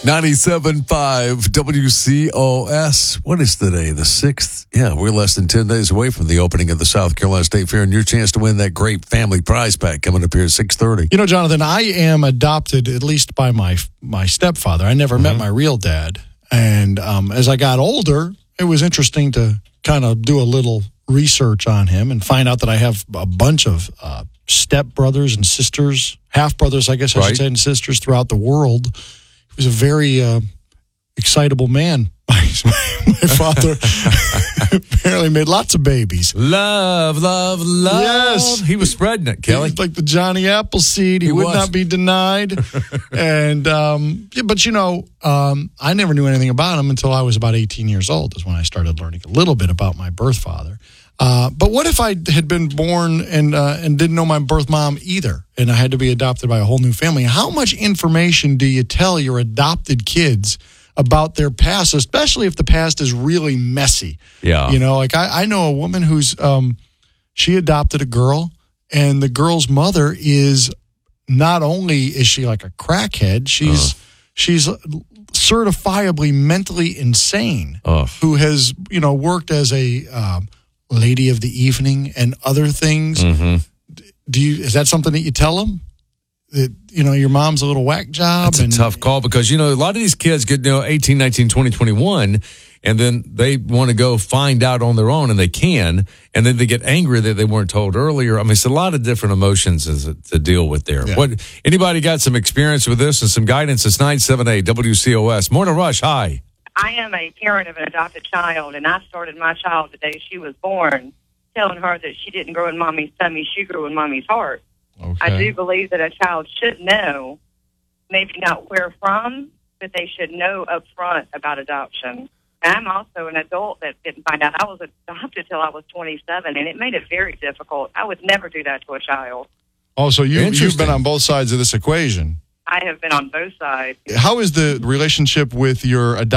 97.5 WCOS. What is today? The 6th? Yeah, we're less than 10 days away from the opening of the South Carolina State Fair, and your chance to win that great family prize pack coming up here at 6:30. You know, Jonathan, I am adopted, at least by my stepfather. I never met my real dad. And as I got older, it was interesting to kind of do a little research on him and find out that I have a bunch of stepbrothers and sisters, half-brothers, I guess I should say, and sisters throughout the world. He was a very excitable man. My father apparently made lots of babies. Love. Yes. He was spreading it, Kelly. He was like the Johnny Appleseed. He would not be denied. And, but, I never knew anything about him until I was about 18 years old is when I started learning a little bit about my birth father. But what if I had been born and didn't know my birth mom either, and I had to be adopted by a whole new family? How much information do you tell your adopted kids about their past, especially if the past is really messy? Yeah. I know a woman who's she adopted a girl, and the girl's mother is not only is she like a crackhead, she's certifiably mentally insane, who has worked as a lady of the evening and other things. Mm-hmm. Is that something that you tell them? That, your mom's a little whack job? It's a tough call because, a lot of these kids get, 18, 19, 20, 21, and then they want to go find out on their own, and they can, and then they get angry that they weren't told earlier. I mean, it's a lot of different emotions to deal with there. Yeah. Anybody got some experience with this and some guidance? It's 978 WCOS. Morning Rush, hi. I am a parent of an adopted child, and I started my child the day she was born, telling her that she didn't grow in mommy's tummy, she grew in mommy's heart. Okay. I do believe that a child should know, maybe not where from, but they should know up front about adoption. And I'm also an adult that didn't find out I was adopted till I was 27, and it made it very difficult. I would never do that to a child. Oh, so you've been on both sides of this equation. I have been on both sides. How is the relationship with your adopted